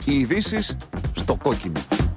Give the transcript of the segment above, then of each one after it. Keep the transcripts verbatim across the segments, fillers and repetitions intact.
Οι ειδήσεις στο κόκκινο.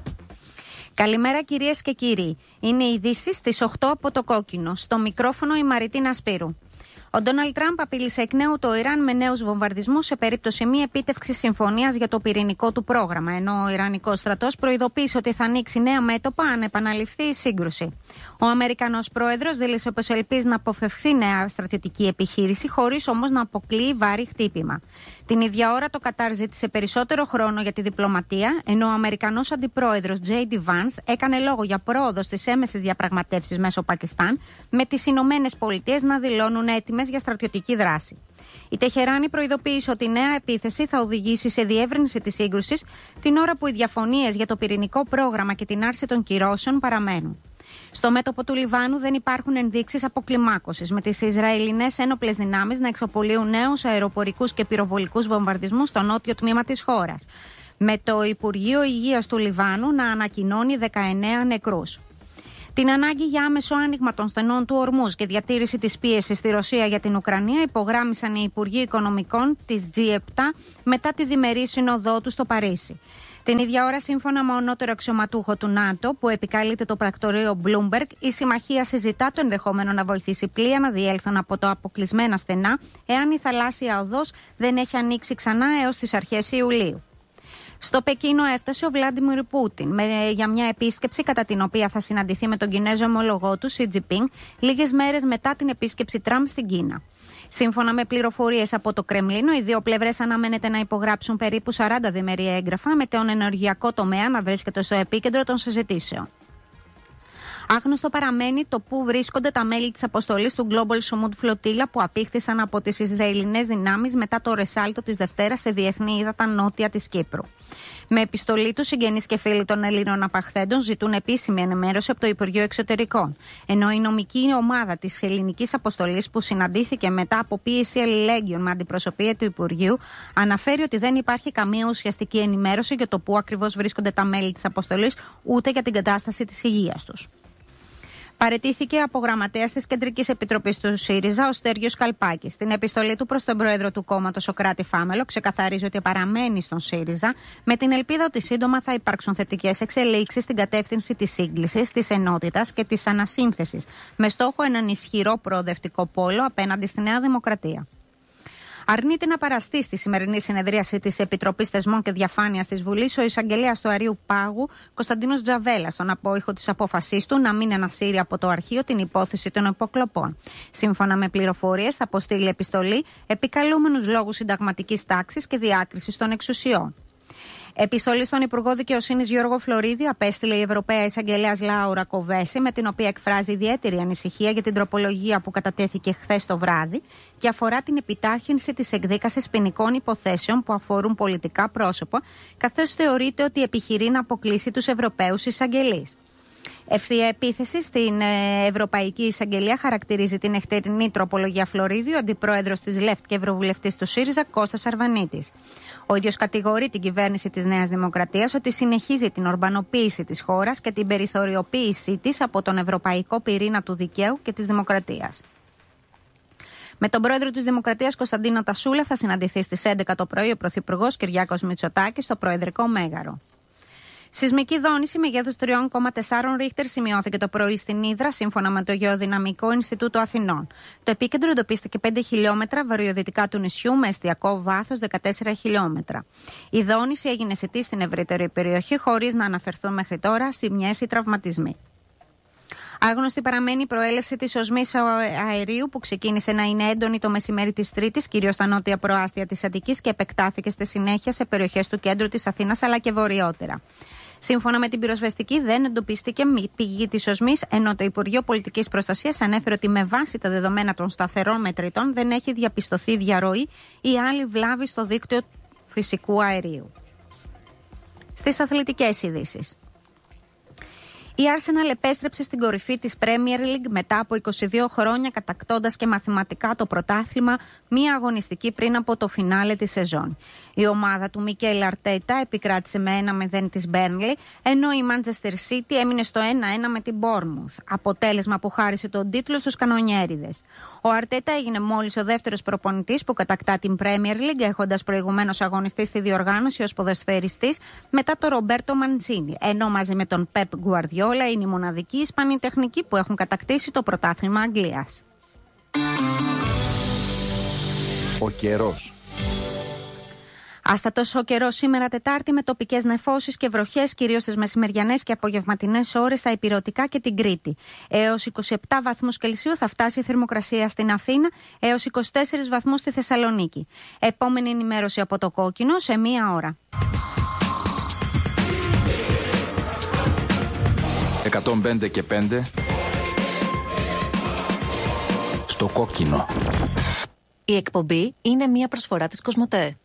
Καλημέρα κυρίες και κύριοι. Είναι οι ειδήσεις στις οκτώ από το κόκκινο. Στο μικρόφωνο η Μαριτίνα Σπύρου. Ο Ντόναλντ Τραμπ απείλησε εκ νέου το Ιράν με νέους βομβαρδισμούς σε περίπτωση μη επίτευξης συμφωνίας για το πυρηνικό του πρόγραμμα, ενώ ο Ιρανικός στρατός προειδοποίησε ότι θα ανοίξει νέα μέτωπα αν επαναληφθεί η σύγκρουση. Ο Αμερικανός πρόεδρος δήλωσε πως ελπίζει να αποφευχθεί νέα στρατιωτική επιχείρηση, χωρίς όμως να αποκλείει βάρη χτύπημα. Την ίδια ώρα το Κατάρ ζήτησε περισσότερο χρόνο για τη διπλωματία, ενώ ο Αμερικανός αντιπρόεδρος τζέι ντι Vance έκανε λόγο για πρόοδο στις έμεσες διαπραγματεύσεις μέσω Πακιστάν, με τις Ηνωμένες Πολιτείες να δηλώνουν έτοιμες για στρατιωτική δράση. Η Τεχεράνη προειδοποίησε ότι η νέα επίθεση θα οδηγήσει σε διεύρυνση της σύγκρουσης, την ώρα που οι διαφωνίες για το πυρηνικό πρόγραμμα και την άρση των κυρώσεων παραμένουν. Στο μέτωπο του Λιβάνου δεν υπάρχουν ενδείξεις αποκλιμάκωσης, με τις Ισραηλινές ένοπλες δυνάμεις να εξοπολύουν νέους αεροπορικούς και πυροβολικούς βομβαρδισμούς στο νότιο τμήμα της χώρας, με το Υπουργείο Υγείας του Λιβάνου να ανακοινώνει δεκαεννέα νεκρούς. Την ανάγκη για άμεσο άνοιγμα των στενών του Ορμούζ και διατήρηση της πίεσης στη Ρωσία για την Ουκρανία υπογράμμισαν οι Υπουργοί Οικονομικών της τζι επτά μετά τη διμερή σύνοδό του στο Παρίσι. Την ίδια ώρα, σύμφωνα με ανώτερο αξιωματούχο του ΝΑΤΟ, που επικαλείται το πρακτορείο Bloomberg, η συμμαχία συζητά το ενδεχόμενο να βοηθήσει πλοία να διέλθουν από το αποκλεισμένα στενά, εάν η θαλάσσια οδός δεν έχει ανοίξει ξανά έως τις αρχές Ιουλίου. Στο Πεκίνο έφτασε ο Βλάντιμιρ Πούτιν με, για μια επίσκεψη κατά την οποία θα συναντηθεί με τον Κινέζο ομολογό του Σι Τζινπίνγκ λίγες μέρες μετά την επίσκεψη Τραμπ στην Κίνα. Σύμφωνα με πληροφορίες από το Κρεμλίνο, οι δύο πλευρές αναμένεται να υπογράψουν περίπου σαράντα διμερή έγγραφα, με τον ενεργειακό τομέα να βρίσκεται στο επίκεντρο των συζητήσεων. Άγνωστο παραμένει το πού βρίσκονται τα μέλη της αποστολής του Global Sumud Flotilla που απήχθησαν από τις Ισραηλινές δυνάμεις μετά το ρεσάλτο της Δευτέρας σε διεθνή ύδατα νότια της Κύπρου. Με επιστολή του, συγγενείς και φίλοι των Ελλήνων απαχθέντων ζητούν επίσημη ενημέρωση από το Υπουργείο Εξωτερικών. Ενώ η νομική ομάδα της ελληνικής αποστολής, που συναντήθηκε μετά από πίεση αλληλέγγυων με αντιπροσωπεία του Υπουργείου, αναφέρει ότι δεν υπάρχει καμία ουσιαστική ενημέρωση για το πού ακριβώς βρίσκονται τα μέλη της αποστολής, ούτε για την κατάσταση της υγείας τους. Παραιτήθηκε από γραμματέας της Κεντρικής Επιτροπής του ΣΥΡΙΖΑ ο Στέργιος Καλπάκης. Στην επιστολή του προς τον πρόεδρο του κόμματος, Σωκράτη Φάμελο, ξεκαθαρίζει ότι παραμένει στον ΣΥΡΙΖΑ, με την ελπίδα ότι σύντομα θα υπάρξουν θετικές εξελίξεις στην κατεύθυνση της σύγκλησης, της ενότητας και της ανασύνθεσης, με στόχο έναν ισχυρό προοδευτικό πόλο απέναντι στη Νέα Δημοκρατία. Αρνείται να παραστεί στη σημερινή συνεδρίαση της Επιτροπής Θεσμών και Διαφάνειας της Βουλής ο εισαγγελέας του Αριού Πάγου, Κωνσταντίνος Τζαβέλας, στον απόϊχο της απόφασής του να μην ανασύρει από το αρχείο την υπόθεση των υποκλοπών. Σύμφωνα με πληροφορίες, θα αποστείλει επιστολή επικαλούμενους λόγους συνταγματικής τάξης και διάκρισης των εξουσιών. Επιστολή στον Υπουργό Δικαιοσύνης Γιώργο Φλωρίδη απέστειλε η Ευρωπαία Εισαγγελέας Λάουρα Κοβέση, με την οποία εκφράζει ιδιαίτερη ανησυχία για την τροπολογία που κατατέθηκε χθες το βράδυ και αφορά την επιτάχυνση της εκδίκασης ποινικών υποθέσεων που αφορούν πολιτικά πρόσωπα, καθώς θεωρείται ότι επιχειρεί να αποκλείσει τους Ευρωπαίους εισαγγελείς. Ευθεία επίθεση στην Ευρωπαϊκή Εισαγγελία χαρακτηρίζει την εχτερινή τροπολογία Φλωρίδη ο αντιπρόεδρος της ΛΕΦΤ και ευρωβουλευτής του ΣΥΡΙΖΑ Κώστας Αρβανίτης. Ο ίδιος κατηγορεί την κυβέρνηση της Νέας Δημοκρατίας ότι συνεχίζει την ορμπανοποίηση της χώρας και την περιθωριοποίησή της από τον ευρωπαϊκό πυρήνα του δικαίου και της δημοκρατίας. Με τον πρόεδρο της Δημοκρατίας Κωνσταντίνο Τασούλα θα συναντηθεί στις έντεκα το πρωί ο πρωθυπουργός Κυριάκος Μητσοτάκης στο Προεδρικό Μέγαρο. Σεισμική δόνηση μεγέθους τρία κόμμα τέσσερα ρίχτερ σημειώθηκε το πρωί στην Ύδρα, σύμφωνα με το Γεωδυναμικό Ινστιτούτο Αθηνών. Το επίκεντρο εντοπίστηκε πέντε χιλιόμετρα βορειοδυτικά του νησιού, με εστιακό βάθος δεκατέσσερα χιλιόμετρα. Η δόνηση έγινε αισθητή στην ευρύτερη περιοχή, χωρίς να αναφερθούν μέχρι τώρα ζημιές ή τραυματισμοί. Άγνωστη παραμένει η προέλευση της οσμής αερίου που ξεκίνησε να είναι έντονη το μεσημέρι της Τρίτης, κυρίως στα νότια προάστια της Αττικής, και επεκτάθηκε στη συνέχεια σε περιοχές του κέντρου της Αθήνας αλλά και βορειότερα. Σύμφωνα με την πυροσβεστική, δεν εντοπίστηκε πηγή της οσμής, ενώ το Υπουργείο Πολιτικής Προστασίας ανέφερε ότι με βάση τα δεδομένα των σταθερών μετρητών δεν έχει διαπιστωθεί διαρροή ή άλλη βλάβη στο δίκτυο φυσικού αερίου. Στις αθλητικές ειδήσεις. Η Arsenal επέστρεψε στην κορυφή της Premier League μετά από είκοσι δύο χρόνια, κατακτώντας και μαθηματικά το πρωτάθλημα μία αγωνιστική πριν από το φινάλε της σεζόν. Η ομάδα του Μικέλ Αρτέτα επικράτησε με ένα μηδέν της Burnley, ενώ η Manchester City έμεινε στο ένα ένα με την Bournemouth, αποτέλεσμα που χάρισε τον τίτλο στους κανονιέριδες. Ο Αρτέτα έγινε μόλις ο δεύτερος προπονητής που κατακτά την Premier League, έχοντας προηγουμένως αγωνιστεί στη διοργάνωση ως ποδοσφαιριστής μετά τον Ρομπέρτο Μαντζίνι, ενώ μαζί με τον Πεπ Γκουαρδιόλα είναι οι μοναδικοί Ισπανοί τεχνικοί που έχουν κατακτήσει το πρωτάθλημα Αγγλίας. Ο καιρός. Άστατος ο καιρός σήμερα Τετάρτη με τοπικές νεφώσεις και βροχές, κυρίως στις μεσημεριανές και απογευματινές ώρες στα ηπειρωτικά και την Κρήτη. Έως είκοσι επτά βαθμούς Κελσίου θα φτάσει η θερμοκρασία στην Αθήνα, έως είκοσι τέσσερις βαθμούς στη Θεσσαλονίκη. Επόμενη ενημέρωση από το Κόκκινο σε μία ώρα. εκατόν πέντε και πέντε στο Κόκκινο. Η εκπομπή είναι μία προσφορά της Κοσμοτέ.